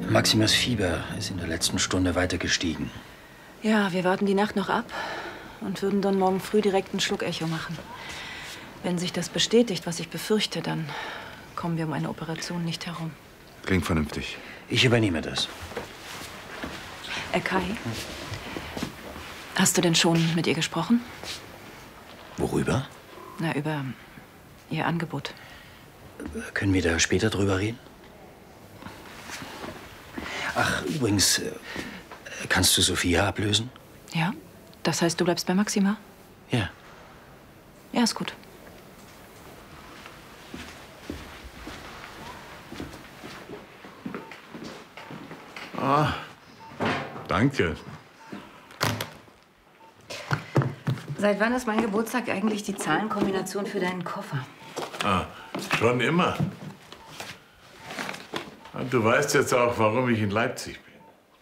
Maximas Fieber ist in der letzten Stunde weiter gestiegen. Ja, wir warten die Nacht noch ab und würden dann morgen früh direkt ein Schluckecho machen. Wenn sich das bestätigt, was ich befürchte, dann kommen wir um eine Operation nicht herum. Klingt vernünftig. Ich übernehme das. Kai, hast du denn schon mit ihr gesprochen? Worüber? Na, über ihr Angebot. Können wir da später drüber reden? Ach, übrigens, kannst du Sophia ablösen? Ja? Das heißt, du bleibst bei Maxima? Ja. Ja, ist gut. Ah, danke. Seit wann ist mein Geburtstag eigentlich die Zahlenkombination für deinen Koffer? Ah, schon immer. Und du weißt jetzt auch, warum ich in Leipzig bin.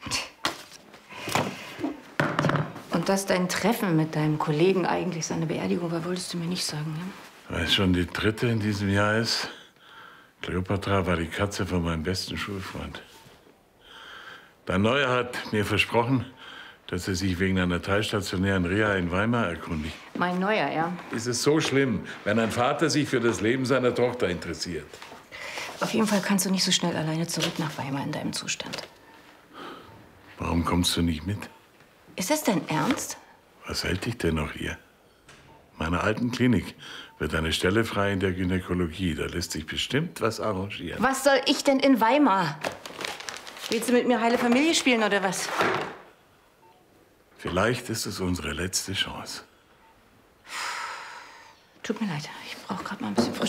Und dass dein Treffen mit deinem Kollegen eigentlich seine Beerdigung war, wolltest du mir nicht sagen, ne? Weil es schon die dritte in diesem Jahr ist. Kleopatra war die Katze von meinem besten Schulfreund. Dein Neuer hat mir versprochen, dass er sich wegen einer teilstationären Reha in Weimar erkundigt. Mein Neuer, ja. Ist es so schlimm, wenn ein Vater sich für das Leben seiner Tochter interessiert? Auf jeden Fall kannst du nicht so schnell alleine zurück nach Weimar in deinem Zustand. Warum kommst du nicht mit? Ist das dein Ernst? Was hält dich denn noch hier? In meiner alten Klinik wird eine Stelle frei in der Gynäkologie. Da lässt sich bestimmt was arrangieren. Was soll ich denn in Weimar? Willst du mit mir heile Familie spielen oder was? Vielleicht ist es unsere letzte Chance. Tut mir leid, ich brauche gerade mal ein bisschen Frische.